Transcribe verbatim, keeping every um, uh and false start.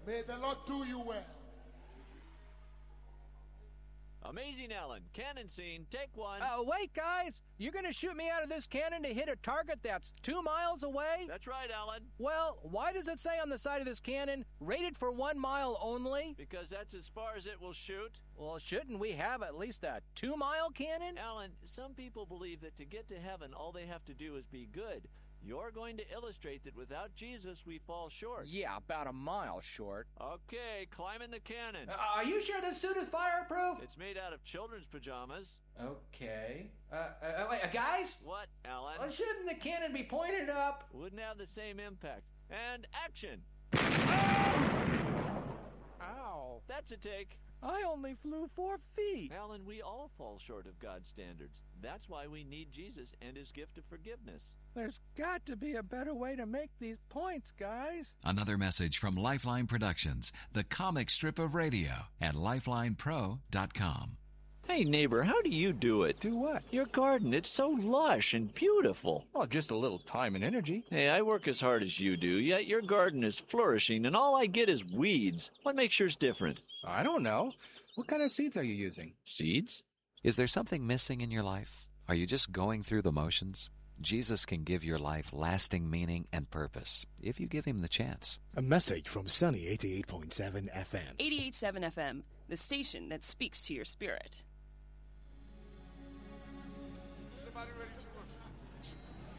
May the Lord do you well. Amazing, Alan. Cannon scene. Take one. Uh, wait, guys. You're going to shoot me out of this cannon to hit a target that's two miles away? That's right, Alan. Well, why does it say on the side of this cannon, rated for one mile only? Because that's as far as it will shoot. Well, shouldn't we have at least a two-mile cannon? Alan, some people believe that to get to heaven, all they have to do is be good. You're going to illustrate that without Jesus, we fall short. Yeah, about a mile short. Okay, climb in the cannon. Uh, are you sure this suit is fireproof? It's made out of children's pajamas. Okay. Uh, uh, wait, uh, guys? What, Alan? Uh, shouldn't the cannon be pointed up? Wouldn't have the same impact. And action. Ow. That's a take. I only flew four feet. Alan, we all fall short of God's standards. That's why we need Jesus and his gift of forgiveness. There's got to be a better way to make these points, guys. Another message from Lifeline Productions, the comic strip of radio at lifeline pro dot com. Hey, neighbor, how do you do it? Do what? Your garden, it's so lush and beautiful. Well, just a little time and energy. Hey, I work as hard as you do, yet your garden is flourishing, and all I get is weeds. What makes yours different? I don't know. What kind of seeds are you using? Seeds? Is there something missing in your life? Are you just going through the motions? Jesus can give your life lasting meaning and purpose if you give him the chance. A message from Sunny eighty-eight point seven F M. eighty-eight point seven F M, the station that speaks to your spirit. Somebody ready to